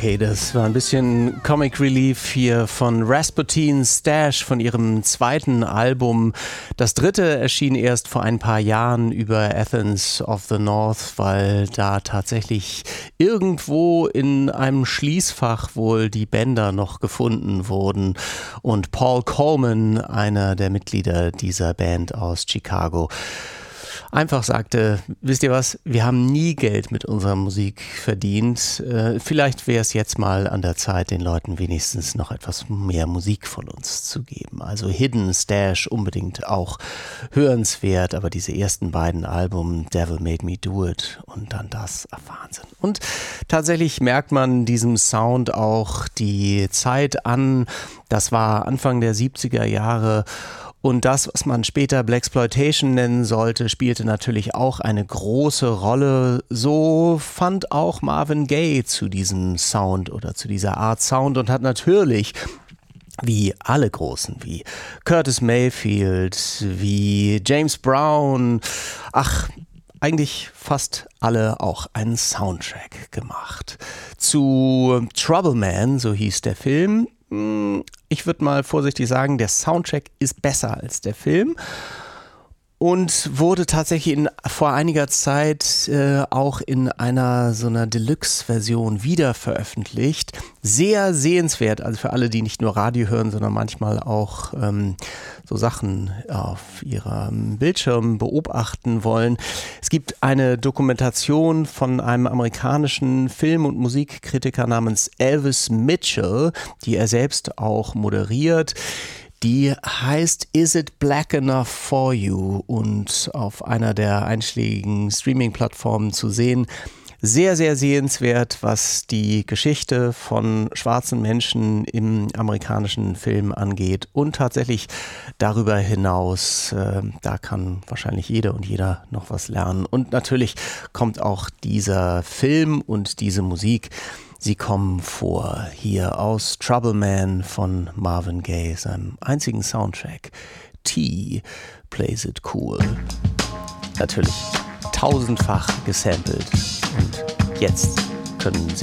Okay, das war ein bisschen Comic Relief hier von Rasputin Stash von ihrem zweiten Album. Das dritte erschien erst vor ein paar Jahren über Athens of the North, weil da tatsächlich irgendwo in einem Schließfach wohl die Bänder noch gefunden wurden. Und Paul Coleman, einer der Mitglieder dieser Band aus Chicago, einfach sagte, wisst ihr was, wir haben nie Geld mit unserer Musik verdient. Vielleicht wäre es jetzt mal an der Zeit, den Leuten wenigstens noch etwas mehr Musik von uns zu geben. Also Hidden Stash unbedingt auch hörenswert, aber diese ersten beiden Alben, Devil Made Me Do It und dann das, Wahnsinn. Und tatsächlich merkt man diesem Sound auch die Zeit an. Das war Anfang der 70er Jahre. Und das, was man später Blaxploitation nennen sollte, spielte natürlich auch eine große Rolle. So fand auch Marvin Gaye zu diesem Sound oder zu dieser Art Sound und hat natürlich, wie alle Großen, wie Curtis Mayfield, wie James Brown, eigentlich fast alle auch einen Soundtrack gemacht. Zu Trouble Man, so hieß der Film. Ich würde mal vorsichtig sagen, der Soundtrack ist besser als der Film und wurde tatsächlich vor einiger Zeit auch in einer so einer Deluxe-Version wieder veröffentlicht. Sehr sehenswert, also für alle, die nicht nur Radio hören, sondern manchmal auch so Sachen auf ihrem Bildschirm beobachten wollen. Es gibt eine Dokumentation von einem amerikanischen Film- und Musikkritiker namens Elvis Mitchell, die er selbst auch moderiert. Die heißt Is It Black Enough for You und auf einer der einschlägigen Streaming-Plattformen zu sehen. Sehr, sehr sehenswert, was die Geschichte von schwarzen Menschen im amerikanischen Film angeht und tatsächlich darüber hinaus, da kann wahrscheinlich jede und jeder noch was lernen. Und natürlich kommt auch dieser Film und diese Musik, sie kommen vor hier aus Trouble Man von Marvin Gaye, seinem einzigen Soundtrack. T Plays It Cool. Natürlich tausendfach gesampelt. Und jetzt können Sie